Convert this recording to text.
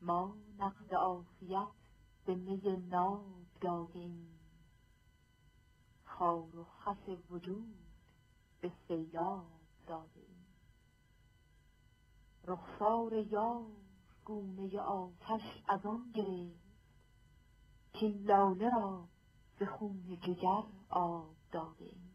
ما نقد عافیت به می ناب دادیم، خار و خس وجود به سیلاب دادیم. رخسار یار گونه آتش از آن گرفت، کاین لاله را ز خون جگر آب دادیم.